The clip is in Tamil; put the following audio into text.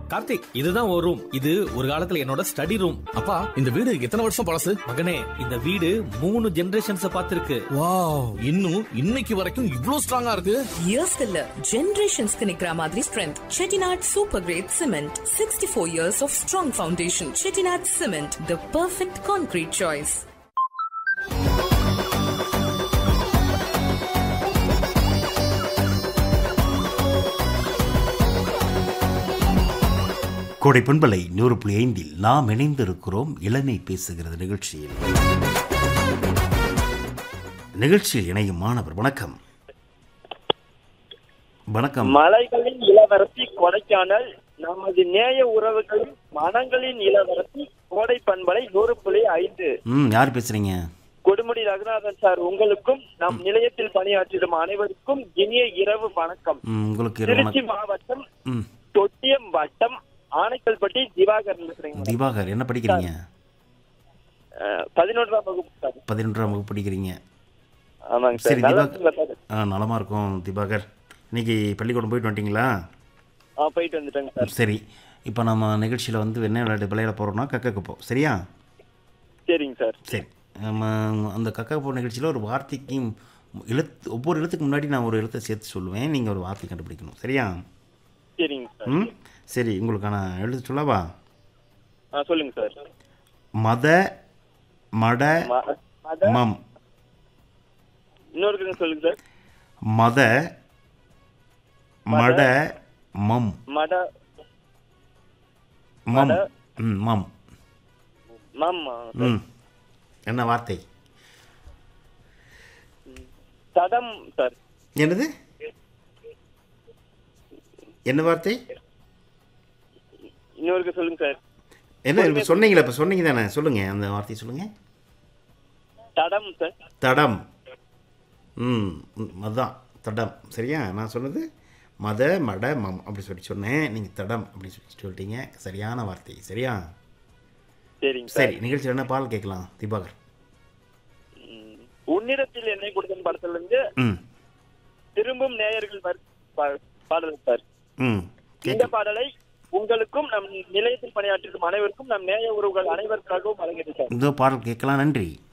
கார்த்திக், இதுதான் ஒரு ரூம். இது ஒரு காலத்துல என்னோட ஸ்டடி ரூம். அப்பா, இந்த வீடு எத்தனை வருஷம் பழசு? மகனே, இந்த வீடு 3 ஜெனரேஷன்ஸ் பார்த்திருக்கு. வாவ், இன்னும் இன்னைக்கு வரைக்கும் இவ்ளோ ஸ்ட்ராங்கா இருக்கு. இயர்ஸ் இல்ல, ஜெனரேஷன்ஸ்க்கு நிக்கிற மாதிரி strength. Chettinad super great cement, 64 years of strong foundation. Chettinad Cement, the perfect concrete choice. கோடை பண்பலை 100.5 நாம் இணைந்திருக்கிறோம் இளமை பேசுகிறது நிகழ்ச்சியில் இணையும் மாணவர். வணக்கம். வணக்கம். மலைகளின் இளவரசி கொடைக்கானல், நமது நேய உறவுகளின் மனங்களின் இளவரசி கோடை பண்பலை 100.5. யார் பேசுறீங்க? கொடுமுடி ரகுநாதன் சார். உங்களுக்கும் நம் நிலையத்தில் பணியாற்றிடும் அனைவருக்கும் இனிய இரவு வணக்கம். உங்களுக்கு திருச்சி மாவட்டம் தொட்டியம் வட்டம் ஆனைக்கல்பட்டி திவாகர். திவாகர், என்ன படிக்கிறீங்க? 11ஆம் வகுப்பு சார். 11ஆம் வகுப்பு படிக்கிறீங்க. ஆமாங்க சார். சரி திவாகர், நலமா இருக்கும் திவாகர். இன்னைக்கு பள்ளிக்கூடம் போயிட்டு வந்துட்டீங்களா? போயிட்டு வந்துட்டேங்க சார். சரி, இப்போ நம்ம நிகழ்ச்சியில் வந்து என்ன விளையாட போகிறோம்னா கக்கக்கப்போ. சரியா? சரிங்க சார். சரி, நம்ம அந்த கக்கக்கப்போ நிகழ்ச்சியில் ஒரு வார்த்தைக்கு ஒவ்வொரு எழுத்துக்கு முன்னாடி நான் ஒரு எழுத்தை சேர்த்து சொல்லுவேன், நீங்கள் ஒரு வார்த்தை கண்டுபிடிக்கணும். சரியா? சரிங்க சார். சரி, உங்களுக்கான எழுத்து சொல்லவா? சொல்லுங்க சார். மத மட மம். இன்னொரு சொல்லுங்க சார். மத மட மம். மட மம். மம். மம். என்ன வார்த்தை? தடம் சார். என்னது? என்ன வார்த்தை? இன்னொரு சொல்லுங்க சார். என்ன இப்போ சொன்னீங்களா? இப்போ சொன்னீங்க தானே, சொல்லுங்க அந்த வார்த்தையை சொல்லுங்க. தடம் சார். தடம். அதுதான் தடம். சரியா? நான் சொன்னது மத மட மம் அப்படி சொன்னேன். நீங்கள் தடம் அப்படி சொல்லிட்டீங்க. சரியான வார்த்தை. சரியா? சரிங்க. சரி, நிகழ்ச்சியில் என்ன பாடல் கேட்கலாம் திவாகர்? உன்னிடத்தில் என்னை கொடுத்த படத்துல இருந்து திரும்பும் நேயர்கள் பாடல் சார். இந்த பாடலை உங்களுக்கும் நம் நிலையத்தில் பணியாற்றும் அனைவருக்கும் நம் நேய உறவுகள் அனைவருக்காகவும் வழங்கிட்டு சார். இந்த பாடல் கேட்கலாம். நன்றி.